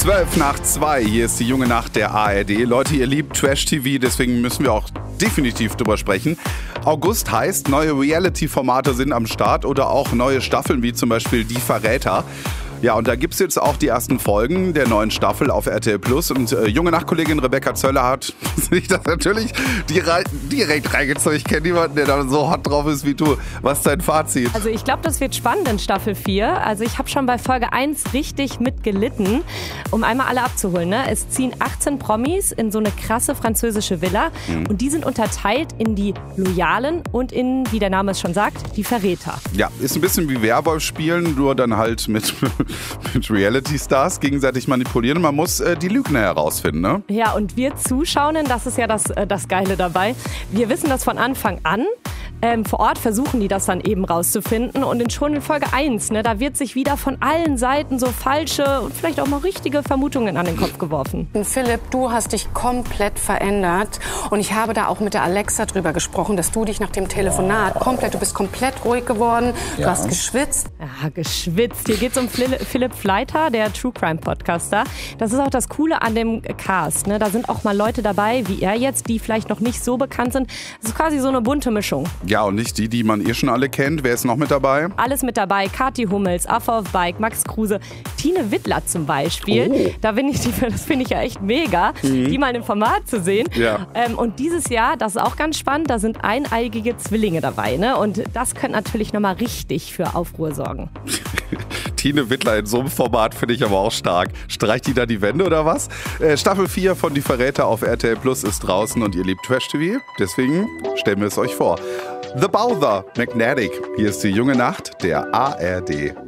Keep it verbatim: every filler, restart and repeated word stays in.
Zwölf nach zwei, hier ist die junge Nacht der A R D. Leute, ihr liebt Trash-T V, deswegen müssen wir auch definitiv drüber sprechen. August heißt, neue Reality-Formate sind am Start oder auch neue Staffeln, wie zum Beispiel Die Verräter. Ja, und da gibt's jetzt auch die ersten Folgen der neuen Staffel auf R T L Plus. Und äh, junge Nachtkollegin Rebecca Zöller hat sich das natürlich direkt, direkt reingezogen. Ich kenne niemanden, der da so hot drauf ist wie du. Was ist dein Fazit? Also ich glaube, das wird spannend in Staffel vier. Also ich habe schon bei Folge eins richtig mitgelitten, um einmal alle abzuholen. Ne? Es ziehen achtzehn Promis in so eine krasse französische Villa. Mhm. Und die sind unterteilt in die Loyalen und in, wie der Name es schon sagt, die Verräter. Ja, ist ein bisschen wie Werwolf spielen, nur dann halt mit... mit Reality-Stars gegenseitig manipulieren. Man muss äh, die Lügner herausfinden, ne? Ja, und wir Zuschauenden, das ist ja das, äh, das Geile dabei. Wir wissen das von Anfang an. Ähm, vor Ort versuchen die das dann eben rauszufinden. Und in, schon in Folge eins, ne, da wird sich wieder von allen Seiten so falsche und vielleicht auch mal richtige Vermutungen an den Kopf geworfen. Philipp, du hast dich komplett verändert. Und ich habe da auch mit der Alexa drüber gesprochen, dass du dich nach dem Telefonat komplett, du bist komplett ruhig geworden. Du ja. hast geschwitzt. Ja, geschwitzt. Hier geht es um Philipp Fleiter, der True Crime Podcaster. Das ist auch das Coole an dem Cast. Ne? Da sind auch mal Leute dabei, wie er jetzt, die vielleicht noch nicht so bekannt sind. Das ist quasi so eine bunte Mischung. Ja, und nicht die, die man eh schon alle kennt. Wer ist noch mit dabei? Alles mit dabei. Kathi Hummels, Affe auf Bike, Max Kruse, Tine Wittler zum Beispiel. Oh. Da bin ich, das finde ich ja echt mega, mhm. die mal im Format zu sehen. Ja. Ähm, und dieses Jahr, das ist auch ganz spannend, da sind eineigige Zwillinge dabei. Ne? Und das könnte natürlich nochmal richtig für Aufruhr sorgen. Tine Wittler in so einem Format finde ich aber auch stark. Streicht die da die Wände oder was? Äh, Staffel vier von Die Verräter auf R T L Plus ist draußen und ihr liebt Trash-T V. Deswegen stellen wir es euch vor. The Bowser, McNaddick. Hier ist die junge Nacht der A R D.